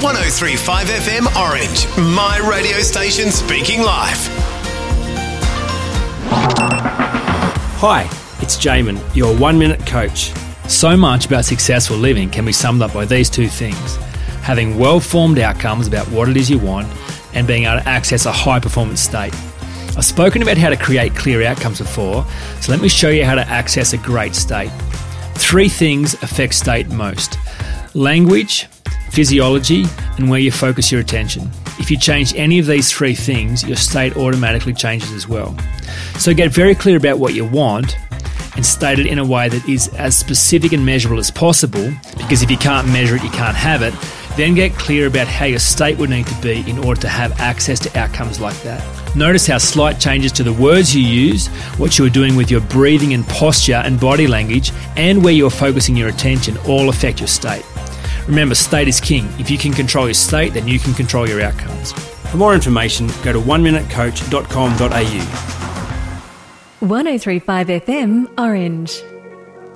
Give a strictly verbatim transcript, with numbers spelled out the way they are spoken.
one oh three point five F M Orange, my radio station speaking life. Hi, it's Jamin, your one-minute coach. So much about successful living can be summed up by these two things: having well-formed outcomes about what it is you want and being able to access a high-performance state. I've spoken about how to create clear outcomes before, so let me show you how to access a great state. Three things affect state most: language, physiology, and where you focus your attention. If you change any of these three things, your state automatically changes as well. So get very clear about what you want and state it in a way that is as specific and measurable as possible, because if you can't measure it, you can't have it. Then get clear about how your state would need to be in order to have access to outcomes like that. Notice how slight changes to the words you use, what you are doing with your breathing and posture and body language, and where you are focusing your attention all affect your state. Remember, state is king. If you can control your state, then you can control your outcomes. For more information, go to one minute coach dot com dot a u. one oh three point five F M Orange.